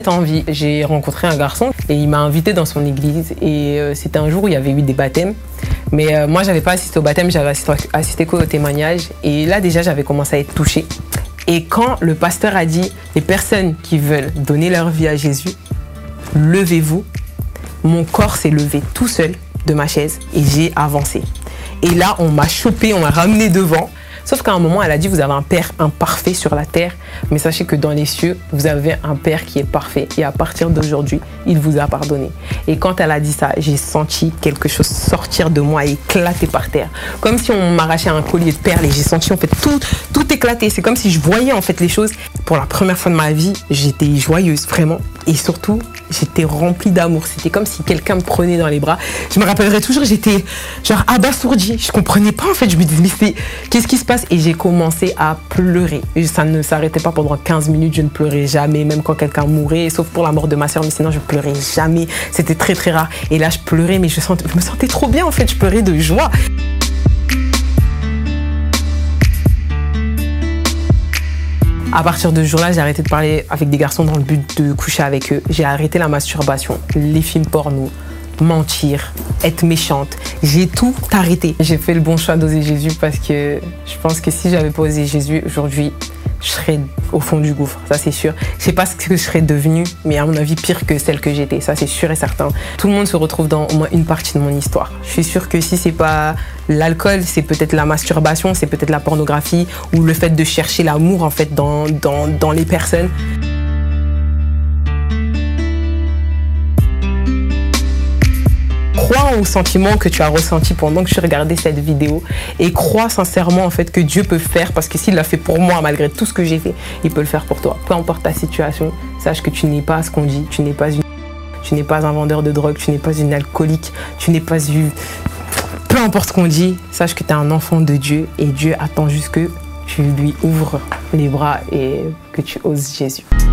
en vie. J'ai rencontré un garçon et il m'a invité dans son église. Et c'était un jour où il y avait eu des baptêmes. Mais moi, j'avais pas assisté au baptême, j'avais assisté qu'au témoignage. Et là, déjà, j'avais commencé à être touchée. Et quand le pasteur a dit « Les personnes qui veulent donner leur vie à Jésus, levez-vous », mon corps s'est levé tout seul de ma chaise et j'ai avancé. Et là, on m'a chopé, on m'a ramené devant. Sauf qu'à un moment, elle a dit, vous avez un Père imparfait sur la terre, mais sachez que dans les cieux, vous avez un Père qui est parfait. Et à partir d'aujourd'hui, il vous a pardonné. Et quand elle a dit ça, j'ai senti quelque chose sortir de moi et éclater par terre. Comme si on m'arrachait un collier de perles et j'ai senti en fait tout éclater. C'est comme si je voyais en fait les choses. Pour la première fois de ma vie, j'étais joyeuse, vraiment. Et surtout, j'étais remplie d'amour. C'était comme si quelqu'un me prenait dans les bras. Je me rappellerai toujours, j'étais genre abasourdie. Je comprenais pas en fait. Je me disais, mais qu'est-ce qui se passe? Et j'ai commencé à pleurer. Et ça ne s'arrêtait pas pendant 15 minutes. Je ne pleurais jamais, même quand quelqu'un mourait, sauf pour la mort de ma soeur. Mais sinon, je pleurais jamais. C'était très très rare. Et là, je pleurais, mais je me sentais trop bien en fait. Je pleurais de joie. À partir de ce jour-là, j'ai arrêté de parler avec des garçons dans le but de coucher avec eux. J'ai arrêté la masturbation, les films porno, mentir, être méchante. J'ai tout arrêté. J'ai fait le bon choix d'oser Jésus parce que je pense que si j'avais pas osé Jésus, aujourd'hui, je serais au fond du gouffre, ça c'est sûr. Je sais pas ce que je serais devenue, mais à mon avis pire que celle que j'étais, ça c'est sûr et certain. Tout le monde se retrouve dans au moins une partie de mon histoire. Je suis sûre que si c'est pas l'alcool, c'est peut-être la masturbation, c'est peut-être la pornographie ou le fait de chercher l'amour en fait dans les personnes. Crois aux sentiments que tu as ressentis pendant que tu regardais cette vidéo et crois sincèrement en fait que Dieu peut faire, parce que s'il l'a fait pour moi malgré tout ce que j'ai fait, il peut le faire pour toi. Peu importe ta situation, sache que tu n'es pas ce qu'on dit, tu n'es pas un vendeur de drogue, tu n'es pas une alcoolique, tu n'es pas une... Peu importe ce qu'on dit, sache que tu es un enfant de Dieu et Dieu attend juste que tu lui ouvres les bras et que tu oses Jésus.